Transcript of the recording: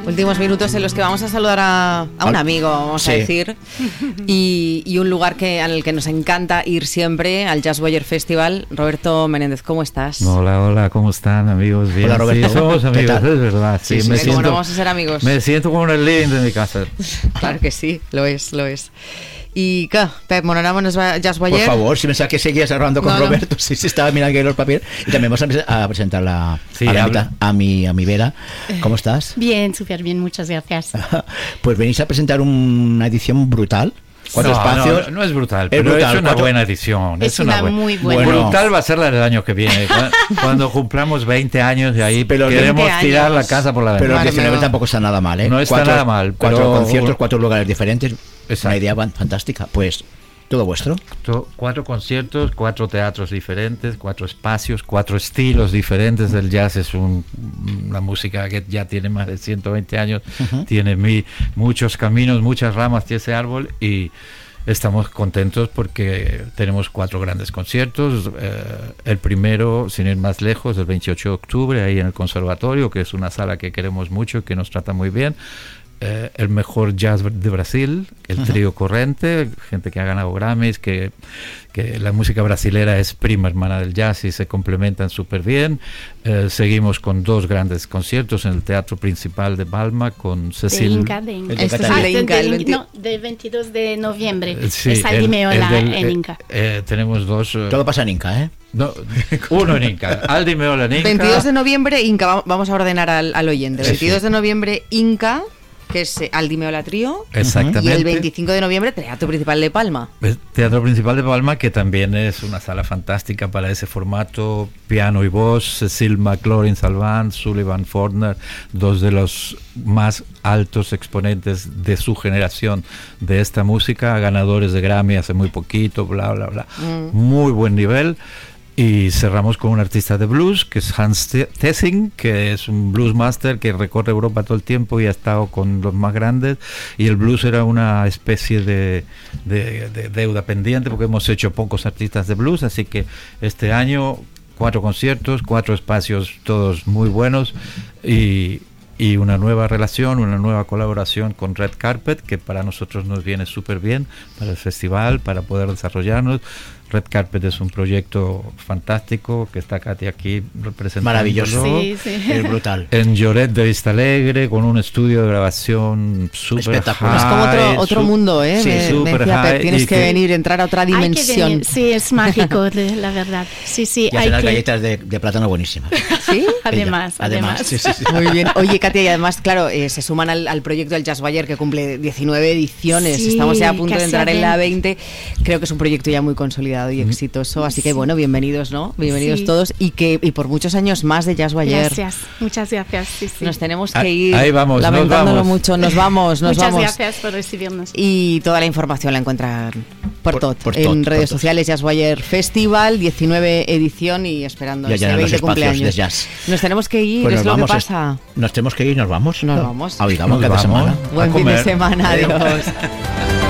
Últimos minutos en los que vamos a saludar a un amigo, vamos a decir, y un lugar en el que nos encanta ir siempre, al Jazz Boyer Festival. Roberto Menéndez, ¿cómo estás? Hola, ¿cómo están, amigos? Bien. Hola, Roberto. Sí, somos amigos, es verdad. Sí, me siento, ¿cómo no vamos a ser amigos? Me siento como en el living de mi casa. Claro que sí, lo es. ¿Y qué? Pep, ¿monoramos Jazz Boyer? Por favor, si pensaba que seguías hablando con Roberto, sí, estaba mirando aquí los papeles. Y también vamos a presentar a mi Vera. ¿Cómo estás? Bien, súper bien, muchas gracias. Pues venís a presentar una edición brutal. 4 espacios. No es brutal, pero es una buena edición. Es una muy buena. Brutal va a ser la del año que viene, cuando cumplamos 20 años y ahí queremos tirar la casa por la ventana. Pero el 19 tampoco está nada mal, ¿eh? No está nada mal. 4 conciertos, 4 lugares diferentes. Exacto. Una idea fantástica. Pues todo vuestro. 4 conciertos, 4 teatros diferentes, 4 espacios, 4 estilos diferentes. El jazz es una música que ya tiene más de 120 años, tiene muchos caminos, muchas ramas, tiene ese árbol, y estamos contentos porque tenemos 4 grandes conciertos. El primero, sin ir más lejos, el 28 de octubre, ahí en el Conservatorio, que es una sala que queremos mucho y que nos trata muy bien. El mejor jazz de Brasil, el trío Corrente, gente que ha ganado Grammys, que la música brasilera es prima hermana del jazz y se complementan súper bien. Seguimos con 2 grandes conciertos en el Teatro Principal de Palma con Cecil. Del 22 de noviembre. Sí, es Aldi Meola en Inca. Tenemos 2. Todo pasa en Inca, ¿eh? No, uno en Inca. Aldi Meola en Inca. 22 de noviembre, Inca. Vamos a ordenar al oyente. 22 de noviembre, Inca, que es Aldi Meola Trío. Exactamente. Y el 25 de noviembre, Teatro Principal de Palma. Teatro Principal de Palma, que también es una sala fantástica para ese formato, piano y voz. Cecil McLaurin Salvant, Sullivan Fortner, 2 de los más altos exponentes de su generación de esta música, ganadores de Grammy hace muy poquito, bla, bla, bla. Muy buen nivel. Y cerramos con un artista de blues, que es Hans Theessing, que es un blues master que recorre Europa todo el tiempo y ha estado con los más grandes. Y el blues era una especie de deuda pendiente, porque hemos hecho pocos artistas de blues, así que este año 4 conciertos, 4 espacios, todos muy buenos, y una nueva relación, una nueva colaboración con Red Carpet, que para nosotros nos viene súper bien, para el festival, para poder desarrollarnos. Red Carpet es un proyecto fantástico que está Katia aquí representando. Maravilloso, sí. Es brutal. En Lloret de Vista Alegre, con un estudio de grabación súper espectacular. Es como otro mundo, ¿eh? Sí, me decía Pep, tienes que venir, entrar a otra dimensión. Sí, es mágico, la verdad. Sí. Y hacen las galletas de plátano buenísimas. ¿Sí? Además. Sí. Muy bien. Oye, Katia, y además, claro, se suman al proyecto del Jazz Boyer, que cumple 19 ediciones. Sí, estamos ya a punto de entrar en la 20. Creo que es un proyecto ya muy consolidado y exitoso, así que bueno, bienvenidos, ¿no? Bienvenidos todos, y por muchos años más de Jazz Boyer. Gracias, muchas gracias. Sí. Nos tenemos que ir. Ahí vamos, lamentándolo mucho, nos vamos. Muchas gracias por recibirnos. Y toda la información la encuentran por tot, en redes sociales. Jazz Boyer Festival, 19 edición, y esperando ya ese 20 cumpleaños. De jazz. Nos tenemos que ir, pues es lo que pasa. Nos tenemos que ir, nos vamos. Nos vamos. Oigamos cada semana. Buen fin de semana, adiós.